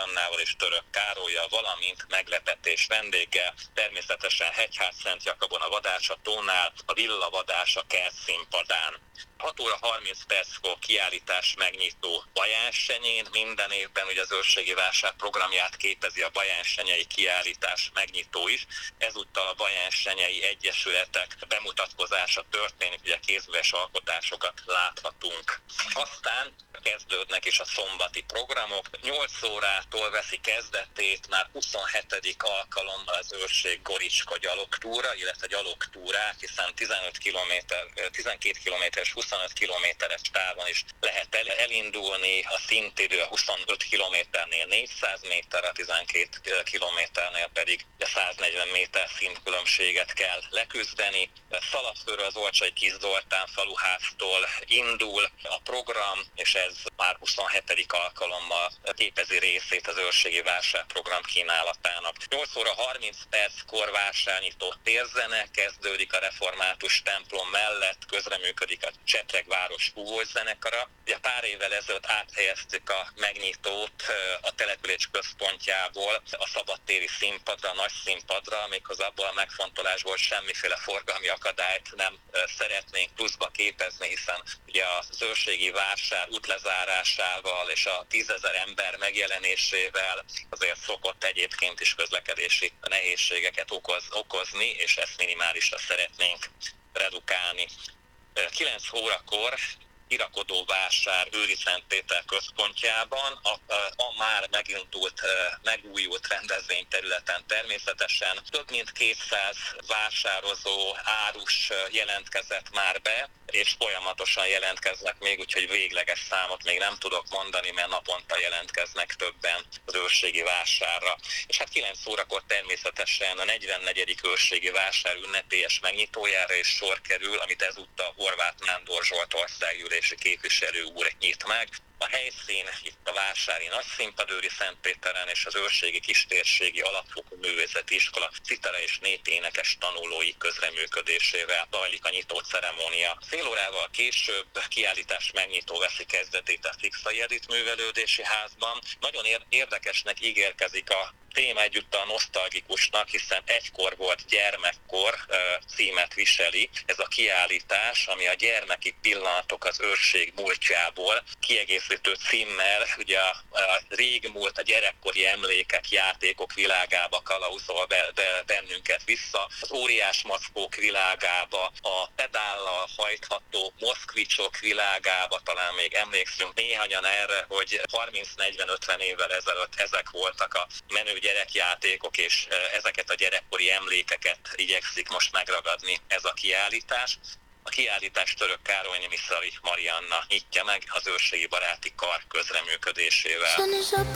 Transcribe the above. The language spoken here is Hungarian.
Mariannával és Török Károlyal, valamint meglepetés vendéggel, természetesen Hegyház Szent Jakabon a vadászatónál, a Villa Vadás a kert színpadán. 6 óra 30 perckor kiállítás megnyitó Bajánsenyén, minden évben ugye az őrségi vásár programját képezi a bajánsenyei kiállítás megnyitó is. Ezúttal a bajánsenyei egyesületek bemutatkozása történik, ugye kézműves alkotásokat láthatunk. Aztán kezdődnek is a szombati programok. 8 órától veszi kezdetét már 27. alkalommal az őrség Goricska gyalogtúra, illetve gyalogtúrák, hiszen 12 kilométeres, 25 kilométeres távon is lehet elindulni, a szintidő a 25 kilométernél 400 méter, a 12 kilométernél pedig 140 méter szintkülönbséget kell leküzdeni. Szaladfőről az Olcsai Kis Zoltán faluháztól indul a program, és ez már 27. alkalommal képezi részét az őrségi vásárprogram kínálatának. 8 óra 30 perckor vásárnyitó térzene kezdődik a református templom mellett, közreműködik a Csetregváros fúvós zenekara. Ugye pár évvel ezelőtt áthelyeztük a megnyitót a település központjából a szabadtéri színpadra, a nagy színpadra, méghozzá abból a megfontolásból semmiféle forgalmi akadályt nem szeretnénk pluszba képezni, hiszen ugye az őrségi vásár útlezárásával és a 10 000 ember megjelenésével azért szokott egyébként is közlekedési nehézségeket okozni, és ezt minimálisra szeretnénk redukálni. 9 órakor kirakodó vásár Őri Szent Péter központjában, a már megújult rendezvényterületen természetesen több mint 200 vásározó, árus jelentkezett már be, és folyamatosan jelentkeznek még, úgyhogy végleges számot még nem tudok mondani, mert naponta jelentkeznek többen az őrségi vásárra. És hát 9 órakor természetesen a 44. őrségi vásár ünnepélyes megnyitójára is sor kerül, amit ezúttal Horváth Nándor Zsolt országgyűlési képviselő úr nyit meg. A helyszín itt a vásári nagyszínpad Őri Szentpéteren és az őrségi kistérségi alapfokú művészeti iskola citera és népénekes tanulói közreműködésével zajlik a nyitó ceremónia. Fél órával később kiállítás megnyitó veszi kezdetét a Szikszai Edith művelődési házban. Nagyon érdekesnek ígérkezik a téma egyúttal nosztalgikusnak, hiszen egykor volt gyermekkor címet viseli. Ez a kiállítás, ami a gyermeki pillanatok az őrség múltjából kiegészítő címmel, ugye a régmúlt, a gyerekkori emlékek, játékok világába kalauzol bennünket vissza, az óriás mackók világába, a pedállal hajtható moszkvicsok világába, talán még emlékszünk néhányan erre, hogy 30-40-50 évvel ezelőtt ezek voltak a menő gyerekjátékok, és ezeket a gyerekkori emlékeket igyekszik most megragadni ez a kiállítás. A kiállítást Török Károly Miszari Marianna nyitja meg az őrségi baráti kar közreműködésével.